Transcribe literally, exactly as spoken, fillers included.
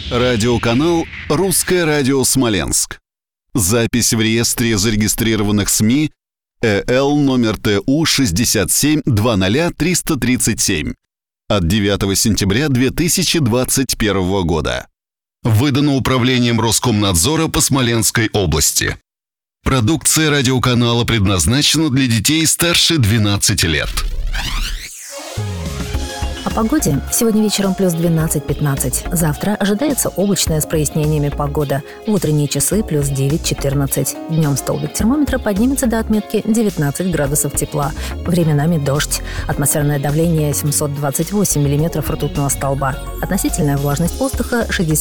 Радиоканал «Русское радио Смоленск». Запись в реестре зарегистрированных СМИ Э Л номер Т У шестьдесят семь двадцать триста тридцать семь от девятого сентября две тысячи двадцать первого года. Выдано Управлением Роскомнадзора по Смоленской области. Продукция радиоканала предназначена для детей старше двенадцати лет. О погоде. Сегодня вечером плюс двенадцать-пятнадцать. Завтра ожидается облачная с прояснениями погода. В утренние часы плюс девять-четырнадцать. Днем столбик термометра поднимется до отметки девятнадцать градусов тепла. Временами дождь. Атмосферное давление семьсот двадцать восемь миллиметров ртутного столба. Относительная влажность воздуха шестьдесят